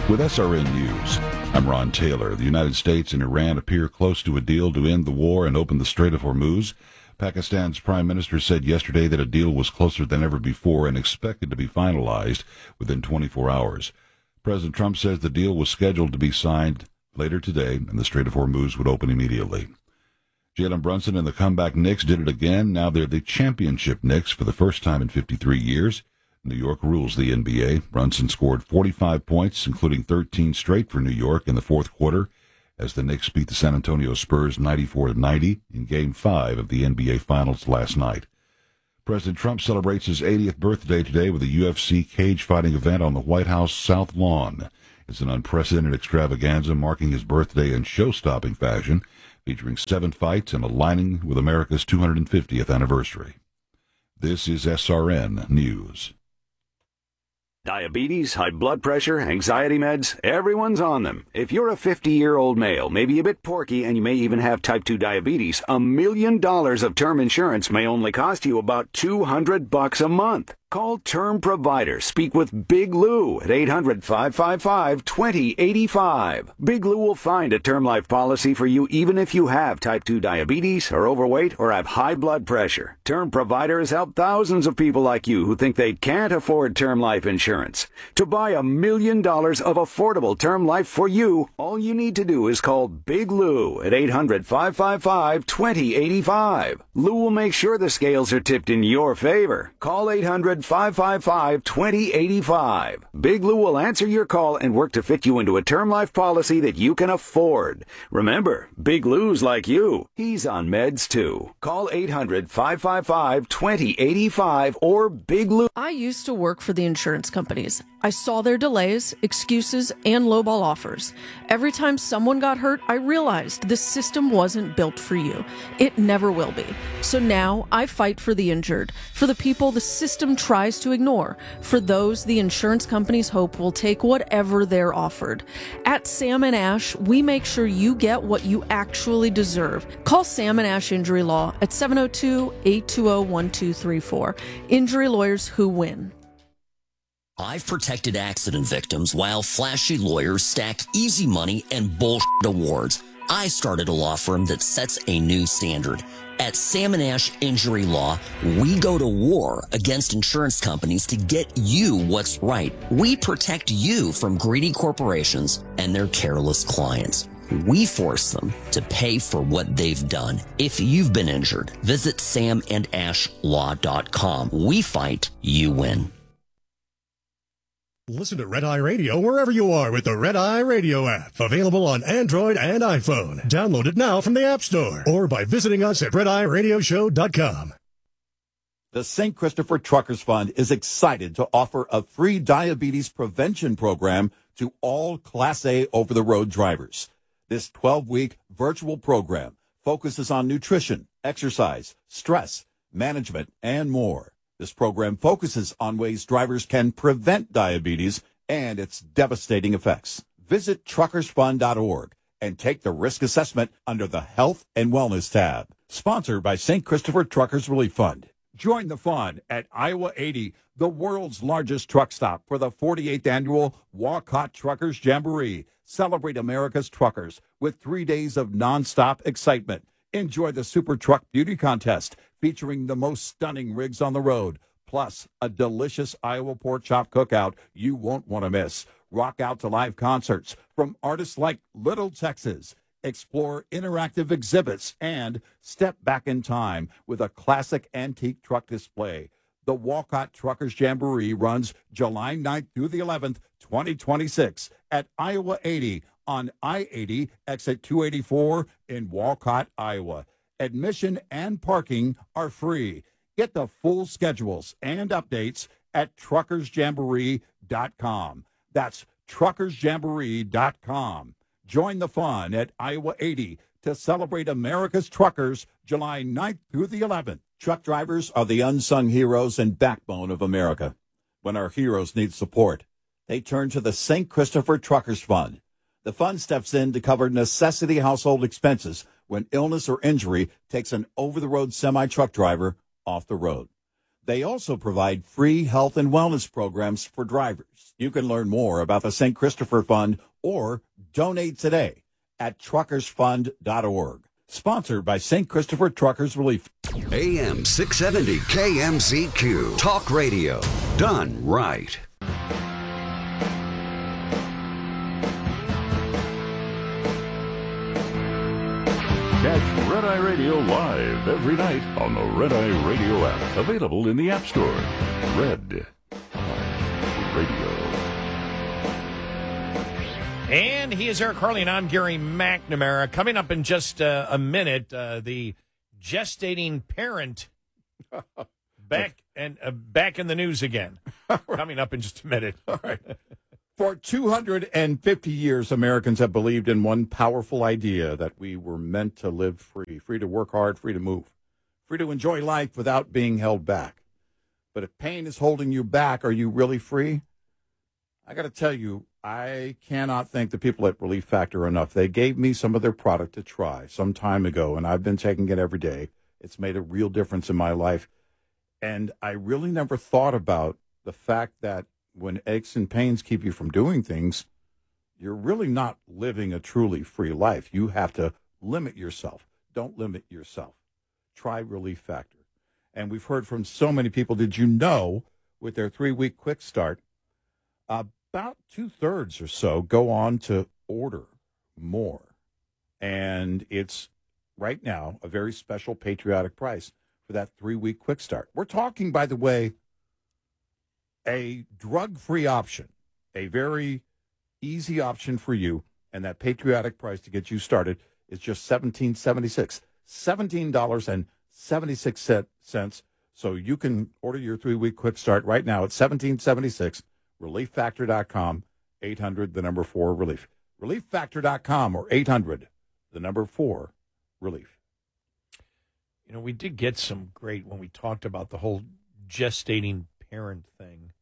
With SRN News, I'm Ron Taylor. The United States and Iran appear close to a deal to end the war and open the Strait of Hormuz. Pakistan's prime minister said yesterday that a deal was closer than ever before and expected to be finalized within 24 hours. President Trump says the deal was scheduled to be signed later today and the Strait of Hormuz would open immediately. Jalen Brunson and the comeback Knicks did it again. Now they're the championship Knicks for the first time in 53 years. New York rules the NBA. Brunson scored 45 points, including 13 straight for New York in the fourth quarter, as the Knicks beat the San Antonio Spurs 94-90 in Game 5 of the NBA Finals last night. President Trump celebrates his 80th birthday today with a UFC cage fighting event on the White House South Lawn. It's an unprecedented extravaganza marking his birthday in show-stopping fashion, featuring 7 fights and aligning with America's 250th anniversary. This is SRN News. Diabetes, high blood pressure, anxiety meds, everyone's on them. If you're a 50-year-old male, maybe a bit porky, and you may even have type 2 diabetes, $1 million of term insurance may only cost you about $200 a month. Call Term Provider. Speak with Big Lou at 800-555-2085. Big Lou will find a term life policy for you even if you have type 2 diabetes, are overweight, or have high blood pressure. Term Provider has helped thousands of people like you who think they can't afford term life insurance. To buy $1 million of affordable term life for you, all you need to do is call Big Lou at 800-555-2085. Lou will make sure the scales are tipped in your favor. Call 800-555-2085. Big Lou will answer your call and work to fit you into a term life policy that you can afford. Remember, Big Lou's like you. He's on meds too. Call 800-555-2085 or Big Lou. I used to work for the insurance companies. I saw their delays, excuses, and lowball offers. Every time someone got hurt, I realized this system wasn't built for you. It never will be. So now I fight for the injured, for the people the system tries to ignore, for those the insurance companies hope will take whatever they're offered. At Sam & Ash, we make sure you get what you actually deserve. Call Sam & Ash Injury Law at 702-820-1234. Injury lawyers who win. I've protected accident victims while flashy lawyers stack easy money and bullshit awards. I started a law firm that sets a new standard. At Sam & Ash Injury Law, we go to war against insurance companies to get you what's right. We protect you from greedy corporations and their careless clients. We force them to pay for what they've done. If you've been injured, visit samandashlaw.com. We fight, you win. Listen to Red Eye Radio wherever you are with the Red Eye Radio app. Available on Android and iPhone. Download it now from the App Store or by visiting us at redeyeradioshow.com. The St. Christopher Truckers Fund is excited to offer a free diabetes prevention program to all Class A over-the-road drivers. This 12-week virtual program focuses on nutrition, exercise, stress, management, and more. This program focuses on ways drivers can prevent diabetes and its devastating effects. Visit truckersfund.org and take the risk assessment under the Health and Wellness tab. Sponsored by St. Christopher Truckers Relief Fund. Join the fun at Iowa 80, the world's largest truck stop, for the 48th annual Walcott Truckers Jamboree. Celebrate America's truckers with 3 days of nonstop excitement. Enjoy the Super Truck Beauty Contest, featuring the most stunning rigs on the road, plus a delicious Iowa pork chop cookout you won't want to miss. Rock out to live concerts from artists like Little Texas. Explore interactive exhibits and step back in time with a classic antique truck display. The Walcott Truckers Jamboree runs July 9th through the 11th, 2026 at Iowa 80 on I-80 exit 284 in Walcott, Iowa. Admission and parking are free. Get the full schedules and updates at truckersjamboree.com. That's truckersjamboree.com. Join the fun at Iowa 80 to celebrate America's truckers July 9th through the 11th. Truck drivers are the unsung heroes and backbone of America. When our heroes need support, they turn to the St. Christopher Truckers Fund. The fund steps in to cover necessity household expenses when illness or injury takes an over-the-road semi-truck driver off the road. They also provide free health and wellness programs for drivers. You can learn more about the St. Christopher Fund or donate today at truckersfund.org. Sponsored by St. Christopher Truckers Relief. AM 670 KMZQ. Talk radio. Done right. Catch Red Eye Radio live every night on the Red Eye Radio app. Available in the App Store. Red Eye Radio. And he is Eric Harley, and I'm Gary McNamara. Coming up in just a minute, the gestating parent back in the news again. Coming up in just a minute. All right. For 250 years, Americans have believed in one powerful idea, that we were meant to live free to work hard, free to move, free to enjoy life without being held back. But if pain is holding you back, are you really free? I got to tell you, I cannot thank the people at Relief Factor enough. They gave me some of their product to try some time ago, and I've been taking it every day. It's made a real difference in my life. And I really never thought about the fact that when aches and pains keep you from doing things, you're really not living a truly free life. You have to limit yourself. Don't limit yourself. Try Relief Factor. And we've heard from so many people. Did you know, with their 3-week quick start, about 2/3 or so go on to order more. And it's right now a very special patriotic price for that 3-week quick start. We're talking, by the way, a drug-free option, a very easy option for you, and that patriotic price to get you started is just $17.76. $17.76. So you can order your 3-week quick start right now at $17.76. ReliefFactor.com, 800-4-RELIEF. ReliefFactor.com or 800-4-RELIEF. You know, we did get some great, when we talked about the whole gestating parent thing.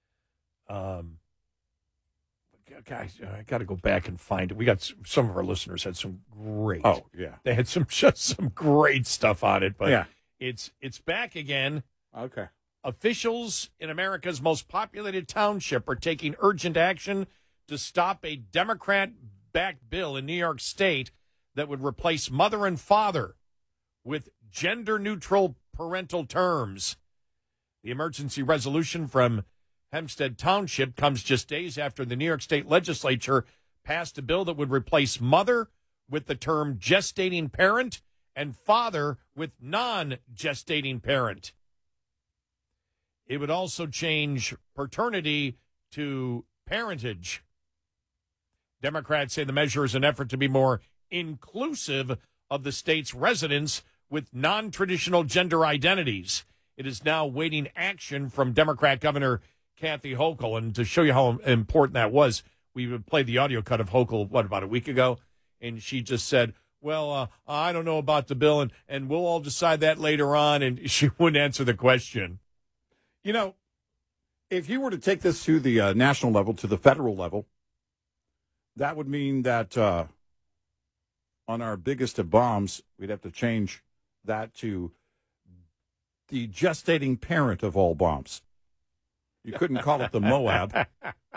Guys, I got to go back and find it. We got some of our listeners had some great. Oh, yeah. They had some great stuff on it, but yeah. It's back again. Okay. Officials in America's most populated township are taking urgent action to stop a Democrat-backed bill in New York State that would replace mother and father with gender-neutral parental terms. The emergency resolution from Hempstead Township comes just days after the New York State legislature passed a bill that would replace mother with the term gestating parent and father with non-gestating parent. It would also change paternity to parentage. Democrats say the measure is an effort to be more inclusive of the state's residents with non-traditional gender identities. It is now waiting action from Democrat Governor Kathy Hochul. And to show you how important that was, we played the audio cut of Hochul, about a week ago? And she just said, well, I don't know about the bill, and we'll all decide that later on. And she wouldn't answer the question. You know, if you were to take this to the national level, to the federal level, that would mean that on our biggest of bombs, we'd have to change that to the gestating parent of all bombs. You couldn't call it the Moab.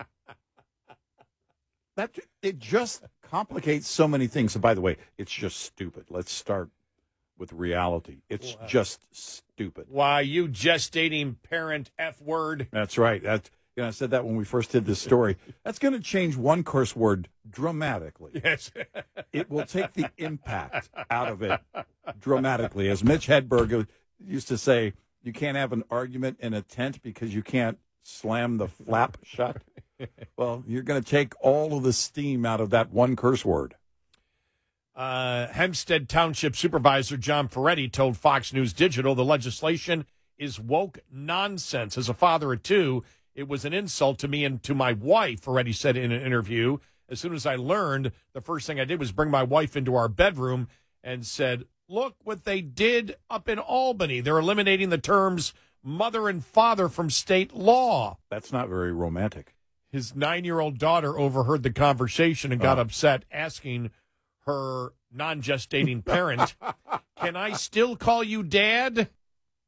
It just complicates so many things. And by the way, it's just stupid. Let's start with reality. It's just stupid. Why, you gestating parent F word? That's right. I said that when we first did this story. That's going to change one curse word dramatically. Yes. It will take the impact out of it dramatically. As Mitch Hedberg used to say, you can't have an argument in a tent because you can't slam the flap shut. Well, you're going to take all of the steam out of that one curse word. Hempstead Township Supervisor John Ferretti told Fox News Digital the legislation is woke nonsense. As a father of two, it was an insult to me and to my wife, Ferretti said in an interview. As soon as I learned, the first thing I did was bring my wife into our bedroom and said, look what they did up in Albany. They're eliminating the terms mother and father from state law. That's not very romantic. His 9-year-old daughter overheard the conversation and got upset, asking her non-gestating parent, can I still call you dad?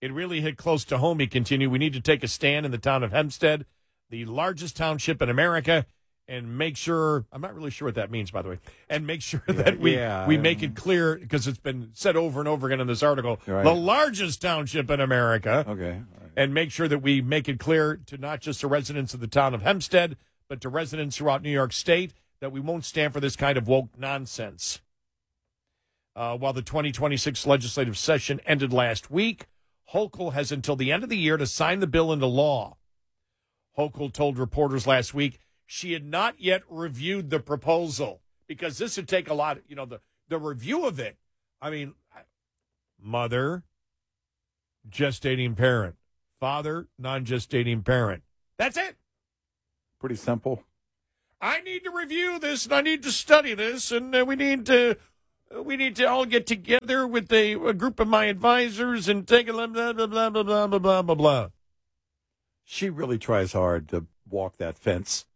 It really hit close to home, he continued. We need to take a stand in the town of Hempstead, the largest township in America, and make sure, I'm not really sure what that means, by the way, and make sure that we make it clear, because it's been said over and over again in this article, the largest township in America. Okay. All right. And make sure that we make it clear to not just the residents of the town of Hempstead, but to residents throughout New York State that we won't stand for this kind of woke nonsense. While the 2026 legislative session ended last week, Hochul has until the end of the year to sign the bill into law. Hochul told reporters last week she had not yet reviewed the proposal because this would take a lot, the review of it. I mean, mother, gestating parent, father, non-gestating parent. That's it. Pretty simple. I need to review this, and I need to study this, and we need to all get together with a group of my advisors and take a blah, blah, blah, blah, blah, blah, blah, blah, blah. She really tries hard to walk that fence.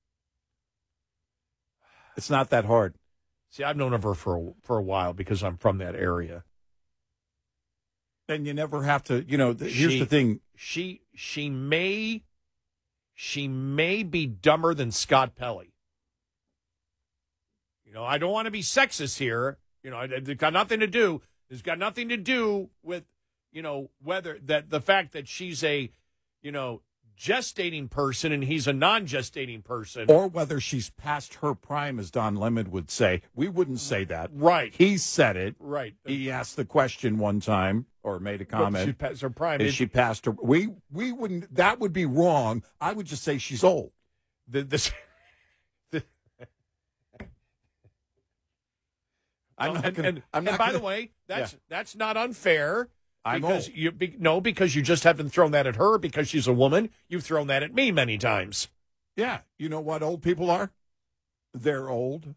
It's not that hard. See, I've known of her for a while because I'm from that area. And you never have to, here's the thing. She may be dumber than Scott Pelley. I don't want to be sexist here. It's got nothing to do. It's got nothing to do with, whether the fact that she's a, gestating person and he's a non-gestating person. Or whether she's past her prime, as Don Lemon would say. We wouldn't say that. Right. He said it. Right. He asked the question one time or made a comment. She passed her prime. Is she past her? We wouldn't. That would be wrong. I would just say she's old. By the way, that's not unfair. Because because you just haven't thrown that at her because she's a woman. You've thrown that at me many times. Yeah. You know what old people are? They're old.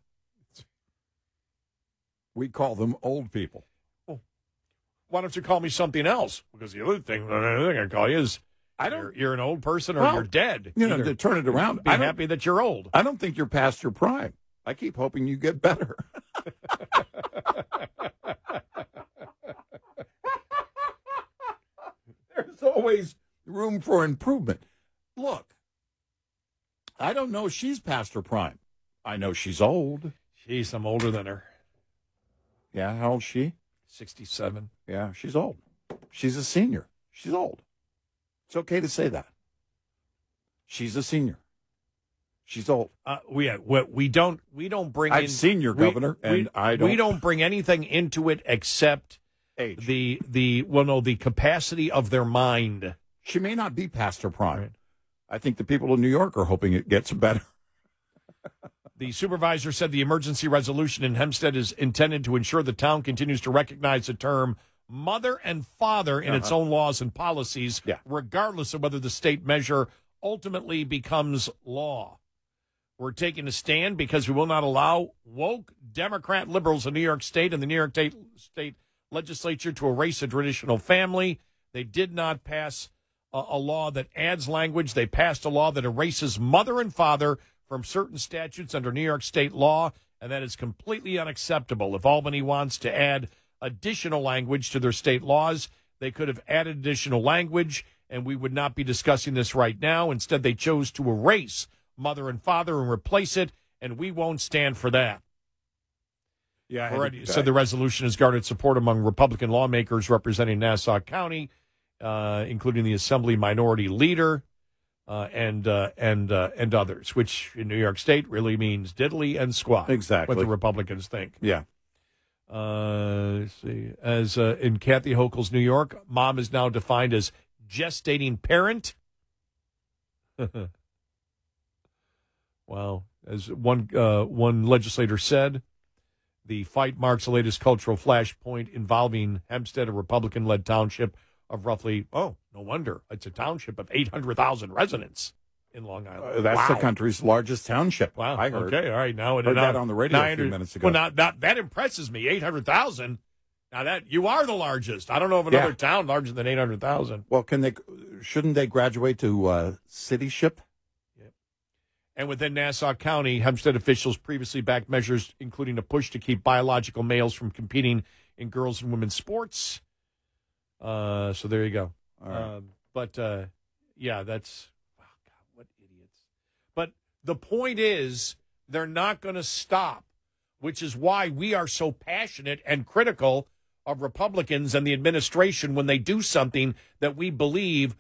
We call them old people. Well, why don't you call me something else? Because the other thing I call you is you're an old person or you're dead. To turn it around. Be happy that you're old. I don't think you're past your prime. I keep hoping you get better. There's always room for improvement. Look, I don't know if she's past her prime. I know she's old. Jeez, I'm older than her. Yeah, how old is she? 67. Yeah, she's old. She's a senior. She's old. It's okay to say that. She's a senior. She's old. We don't bring. I've seen your governor, and I don't. We don't bring anything into it except age. The capacity of their mind. She may not be past her prime. Right. I think the people of New York are hoping it gets better. The supervisor said the emergency resolution in Hempstead is intended to ensure the town continues to recognize the term mother and father in its own laws and policies, regardless of whether the state measure ultimately becomes law. We're taking a stand because we will not allow woke Democrat liberals in New York State and the New York State legislature to erase a traditional family. They did not pass a law that adds language. They passed a law that erases mother and father from certain statutes under New York State law, and that is completely unacceptable. If Albany wants to add additional language to their state laws, they could have added additional language, and we would not be discussing this right now. Instead, they chose to erase mother and father and replace it, and we won't stand for that. Yeah, already said the resolution has garnered support among Republican lawmakers representing Nassau County, including the Assembly Minority Leader and others, which in New York State really means diddly and squat. Exactly what the Republicans think. Yeah. Let's see. As in Kathy Hochul's New York, mom is now defined as gestating parent. Wow. As one legislator said, the fight marks the latest cultural flashpoint involving Hempstead, a Republican-led township of roughly, no wonder, it's a township of 800,000 residents in Long Island. That's the country's largest township. Wow. I heard. Okay, all right. Now heard that on the radio a few minutes ago. Well, that impresses me, 800,000. Now, you are the largest. I don't know of another town larger than 800,000. Well, shouldn't they graduate to cityship? And within Nassau County, Hempstead officials previously backed measures including a push to keep biological males from competing in girls and women's sports. So there you go. All right. Yeah, that's, oh God, what idiots. But the point is, they're not going to stop, which is why we are so passionate and critical of Republicans and the administration when they do something that we believe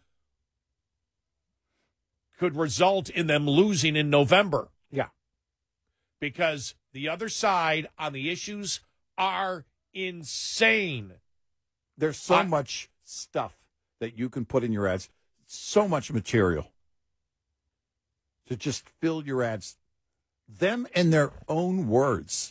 could result in them losing in November. Yeah. Because the other side on the issues are insane. There's so much stuff that you can put in your ads, so much material to just fill your ads, them in their own words.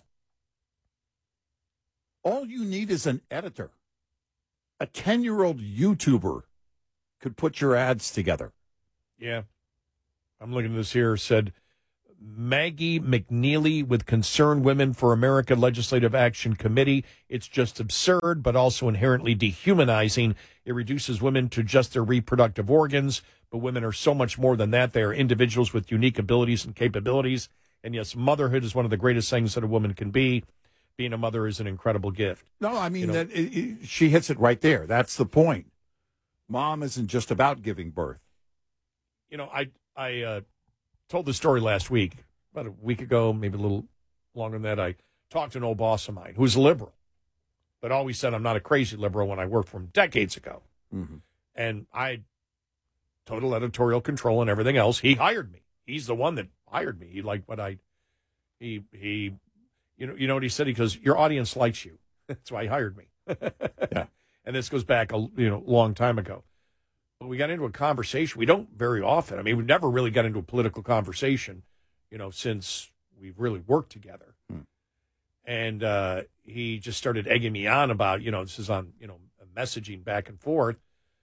All you need is an editor. A 10-year-old YouTuber could put your ads together. Yeah. I'm looking at this here. Said Maggie McNeely with Concerned Women for America Legislative Action Committee. It's just absurd, but also inherently dehumanizing. It reduces women to just their reproductive organs, but women are so much more than that. They are individuals with unique abilities and capabilities. And yes, motherhood is one of the greatest things that a woman can be. Being a mother is an incredible gift. No, I mean, she hits it right there. That's the point. Mom isn't just about giving birth. You know, I told the story last week, about a week ago, maybe a little longer than that. I talked to an old boss of mine who's a liberal, but always said I'm not a crazy liberal when I worked for him decades ago. Mm-hmm. And I total editorial control and everything else. He hired me. He's the one that hired me. He liked what you know what he said? He goes, your audience likes you. That's why he hired me. Yeah. And this goes back a long time ago. But we got into a conversation. We don't very often. I mean, we've never really got into a political conversation, since we've really worked together. And he just started egging me on about, this is on, messaging back and forth.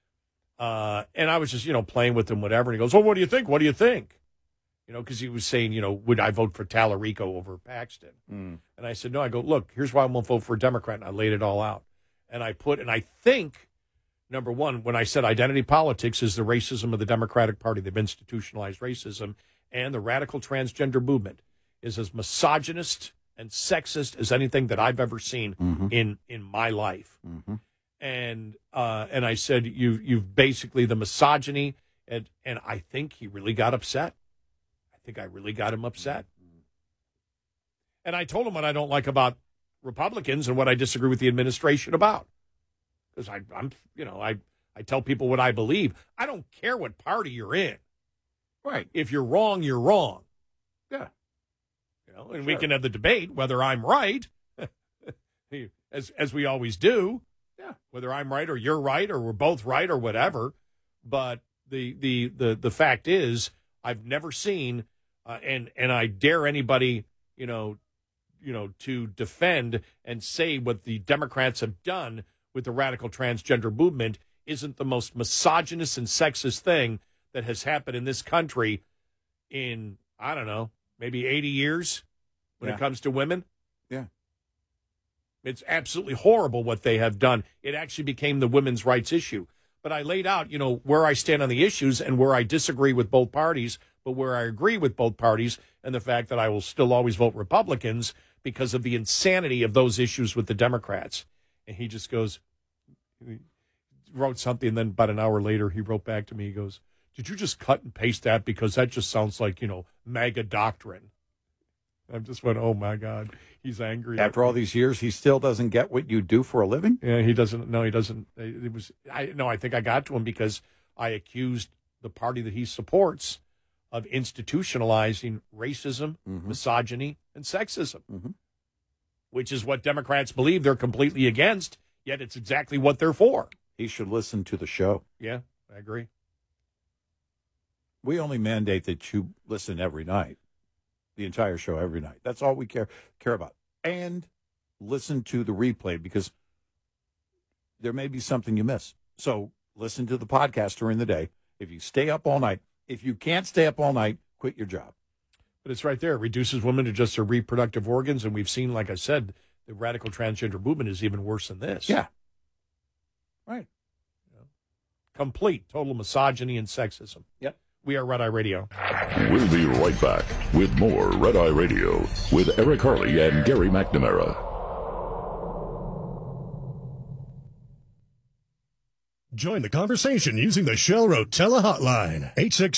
And I was just, playing with him, whatever. And he goes, oh, what do you think? What do you think? Because he was saying, would I vote for Tallarico over Paxton? And I said, no. I go, look, here's why I won't vote for a Democrat. And I laid it all out. And I think, number one, when I said identity politics is the racism of the Democratic Party, they've institutionalized racism, and the radical transgender movement is as misogynist and sexist as anything that I've ever seen in my life. Mm-hmm. And I said, you've basically the misogyny, and I think he really got upset. I think I really got him upset. And I told him what I don't like about Republicans and what I disagree with the administration about. Because I tell people what I believe. I don't care what party you're in. Right. If you're wrong, you're wrong. Yeah. And we can have the debate whether I'm right, as we always do. Yeah. Whether I'm right or you're right or we're both right or whatever. But the fact is, I've never seen, and I dare anybody, to defend and say what the Democrats have done with the radical transgender movement isn't the most misogynist and sexist thing that has happened in this country in, I don't know, maybe 80 years when it comes to women. Yeah. It's absolutely horrible what they have done. It actually became the women's rights issue. But I laid out, where I stand on the issues and where I disagree with both parties, but where I agree with both parties, and the fact that I will still always vote Republicans because of the insanity of those issues with the Democrats. And he just goes, he wrote something, and then about an hour later, he wrote back to me. He goes, did you just cut and paste that? Because that just sounds like, MAGA doctrine. I just went, oh, my God. He's angry. After all these years, he still doesn't get what you do for a living? Yeah, he doesn't. No, he doesn't. I think I got to him because I accused the party that he supports of institutionalizing racism, misogyny, and sexism, which is what Democrats believe they're completely against, yet it's exactly what they're for. He should listen to the show. Yeah, I agree. We only mandate that you listen every night. The entire show every night. That's all we care about. And listen to the replay because there may be something you miss. So listen to the podcast during the day. If you stay up all night, if you can't stay up all night, quit your job. But it's right there. It reduces women to just their reproductive organs. And we've seen, like I said, the radical transgender movement is even worse than this. Yeah. Right. Complete, total misogyny and sexism. Yep. We are Red Eye Radio. We'll be right back with more Red Eye Radio with Eric Harley and Gary McNamara. Join the conversation using the Shell Rotella hotline,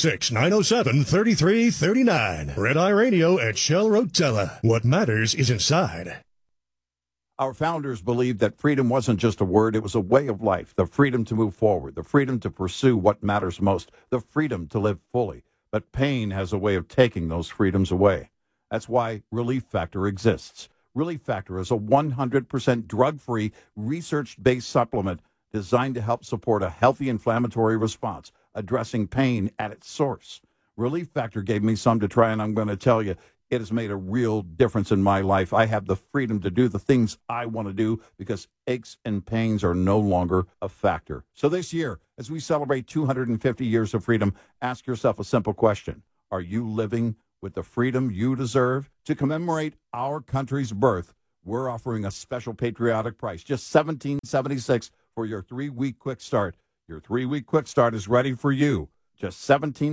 866-907-3339. Red Eye Radio at Shell Rotella. What matters is inside. Our founders believed that freedom wasn't just a word, it was a way of life. The freedom to move forward, the freedom to pursue what matters most, the freedom to live fully. But pain has a way of taking those freedoms away. That's why Relief Factor exists. Relief Factor is a 100% drug-free, research-based supplement designed to help support a healthy inflammatory response, addressing pain at its source. Relief Factor gave me some to try, and I'm going to tell you, it has made a real difference in my life. I have the freedom to do the things I want to do because aches and pains are no longer a factor. So this year, as we celebrate 250 years of freedom, ask yourself a simple question. Are you living with the freedom you deserve? To commemorate our country's birth, we're offering a special patriotic price, just $17.76 for your 3-week quick start. Your 3-week quick start is ready for you. Just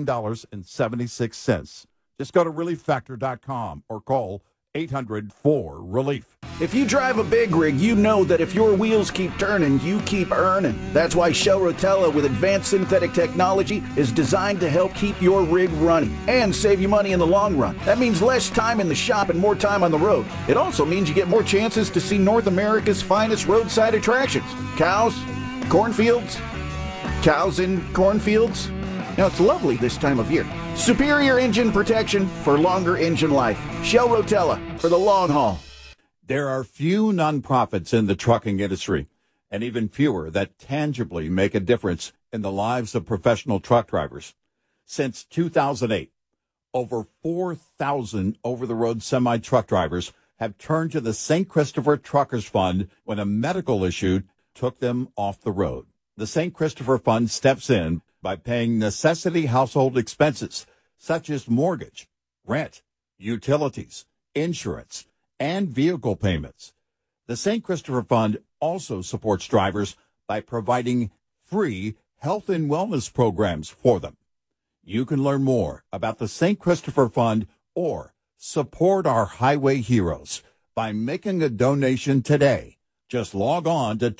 $17.76. Just go to ReliefFactor.com or call 800-4-RELIEF. If you drive a big rig, you know that if your wheels keep turning, you keep earning. That's why Shell Rotella with advanced synthetic technology is designed to help keep your rig running and save you money in the long run. That means less time in the shop and more time on the road. It also means you get more chances to see North America's finest roadside attractions. Cows, cornfields, cows in cornfields. Now, it's lovely this time of year. Superior engine protection for longer engine life. Shell Rotella for the long haul. There are few nonprofits in the trucking industry, and even fewer that tangibly make a difference in the lives of professional truck drivers. Since 2008, over 4,000 over-the-road semi-truck drivers have turned to the St. Christopher Truckers Fund when a medical issue took them off the road. The St. Christopher Fund steps in by paying necessity household expenses such as mortgage, rent, utilities, insurance, and vehicle payments. The St. Christopher Fund also supports drivers by providing free health and wellness programs for them. You can learn more about the St. Christopher Fund or support our highway heroes by making a donation today. Just log on to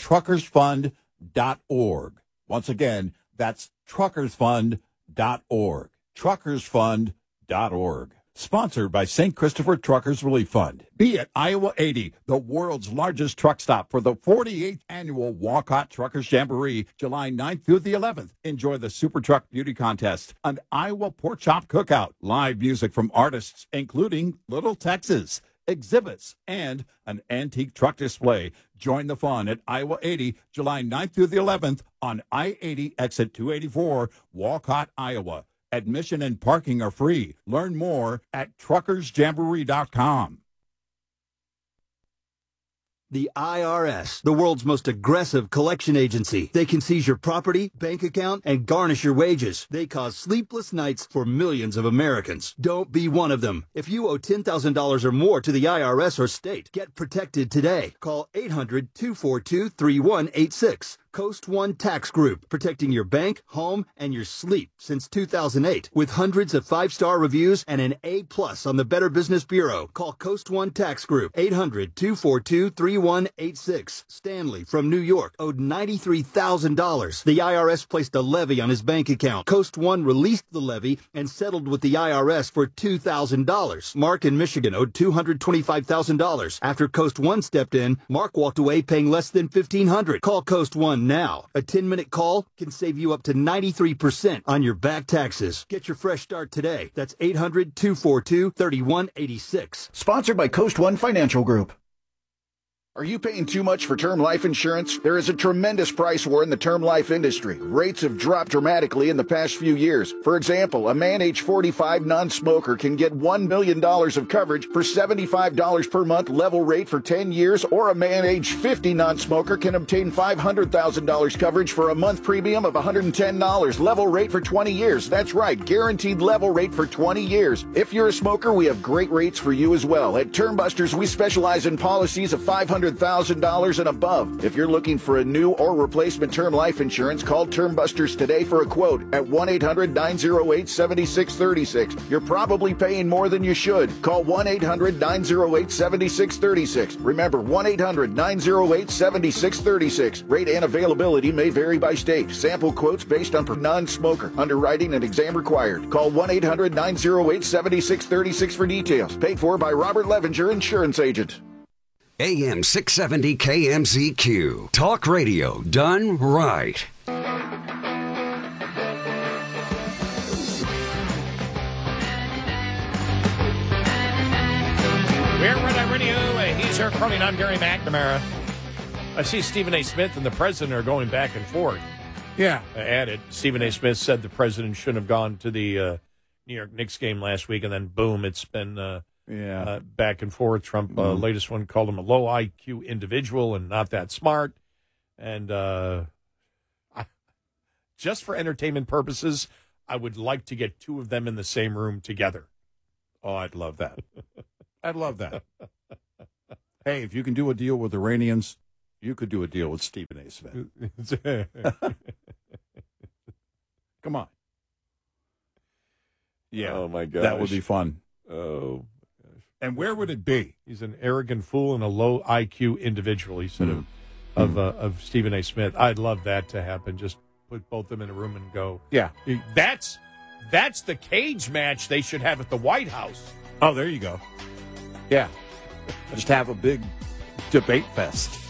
truckersfund.org. Once again, that's truckersfund.org. Truckersfund.org. Sponsored by St. Christopher Truckers Relief Fund. Be at Iowa 80, the world's largest truck stop for the 48th annual Walcott Truckers Jamboree, July 9th through the 11th. Enjoy the Super Truck Beauty Contest, an Iowa Pork Chop Cookout, live music from artists including Little Texas, exhibits, and an antique truck display. Join the fun at Iowa 80, July 9th through the 11th on I-80 exit 284, Walcott, Iowa. Admission and parking are free. Learn more at truckersjamboree.com. The IRS, the world's most aggressive collection agency. They can seize your property, bank account, and garnish your wages. They cause sleepless nights for millions of Americans. Don't be one of them. If you owe $10,000 or more to the IRS or state, get protected today. Call 800-242-3186. Coast One Tax Group, protecting your bank, home, and your sleep since 2008. With hundreds of 5-star reviews and an A+ on the Better Business Bureau. Call Coast One Tax Group, 800-242-3186. Stanley from New York owed $93,000. The IRS placed a levy on his bank account. Coast One released the levy and settled with the IRS for $2,000. Mark in Michigan owed $225,000. After Coast One stepped in, Mark walked away paying less than $1,500. Call Coast One now. A 10-minute call can save you up to 93% on your back taxes. Get your fresh start today. That's 800-242-3186. Sponsored by Coast One Financial Group. Are you paying too much for term life insurance? There is a tremendous price war in the term life industry. Rates have dropped dramatically in the past few years. For example, a man age 45 non-smoker can get $1 million of coverage for $75 per month level rate for 10 years, or a man age 50 non-smoker can obtain $500,000 coverage for a month premium of $110 level rate for 20 years. That's right, guaranteed level rate for 20 years. If you're a smoker, we have great rates for you as well. At Term Busters, we specialize in policies of $500 $100,000 and above. If you're looking for a new or replacement term life insurance, call Term Busters today for a quote at 1-800-908-7636. You're probably paying more than you should. Call 1-800-908-7636. Remember, 1-800-908-7636. Rate and availability may vary by state. Sample quotes based on non-smoker. Underwriting and exam required. Call 1-800-908-7636 for details. Paid for by Robert Levenger, insurance agent. AM 670 KMZQ. Talk radio done right. We're Red Eye Radio. He's Eric Cronin. I'm Gary McNamara. I see Stephen A. Smith and the president are going back and forth. Yeah. Added, Stephen A. Smith said the president shouldn't have gone to the New York Knicks game last week, and then boom, it's been back and forth. Trump, latest one, called him a low IQ individual and not that smart. And just for entertainment purposes, I would like to get two of them in the same room together. Oh, I'd love that. I'd love that. Hey, if you can do a deal with Iranians, you could do a deal with Stephen A. Smith. Come on. Yeah. Oh, my gosh. That would be fun. Oh. And where would it be? He's an arrogant fool and a low IQ individual, he said of Stephen A. Smith. I'd love that to happen. Just put both of them in a room and go. Yeah. That's the cage match they should have at the White House. Oh, there you go. Yeah. Just have a big debate fest.